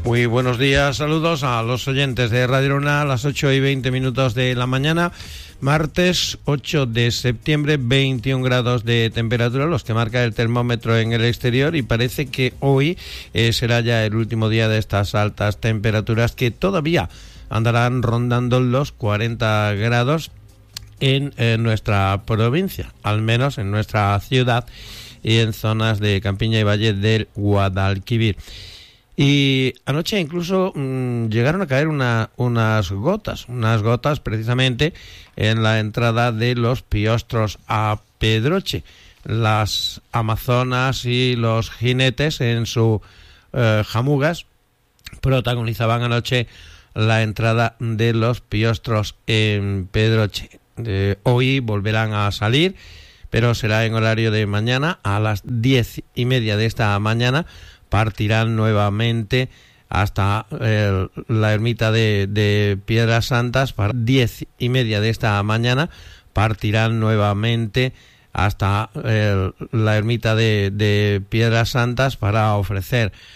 Muy buenos días, saludos a los oyentes de Radio Luna a las 8:20 de la mañana, martes 8 de septiembre, 21 grados de temperatura, los que marca el termómetro en el exterior, y parece que hoy será ya el último día de estas altas temperaturas que todavía andarán rondando los 40 grados en nuestra provincia, al menos en nuestra ciudad y en zonas de Campiña y Valle del Guadalquivir. Y anoche incluso llegaron a caer unas gotas precisamente en la entrada de los Piostros a Pedroche. Las amazonas y los jinetes en sus jamugas protagonizaban anoche la entrada de los Piostros en Pedroche. Hoy volverán a salir, pero será en horario de mañana. A las 10:30 de esta mañana partirán nuevamente hasta la ermita de Piedras Santas. Para 10:30 de esta mañana partirán nuevamente hasta la ermita de Piedras Santas para ofrecer